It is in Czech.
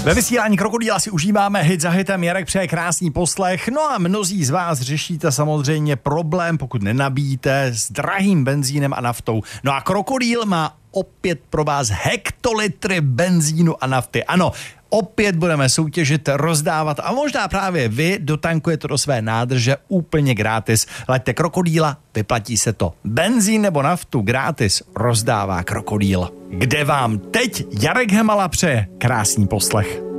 Ve vysílání Krokodýla si užíváme hit za hitem, Jarek přeje krásný poslech. No a mnozí z vás řešíte samozřejmě problém, pokud nenabíjíte, s drahým benzínem a naftou. No a Krokodýl má opět pro vás hektolitry benzínu a nafty. Ano, opět budeme soutěžit, rozdávat a možná právě vy dotankujete do své nádrže úplně gratis. Leďte Krokodýla, vyplatí se to. Benzín nebo naftu gratis rozdává Krokodýl. Kde vám teď Jarek Hemala přeje krásný poslech.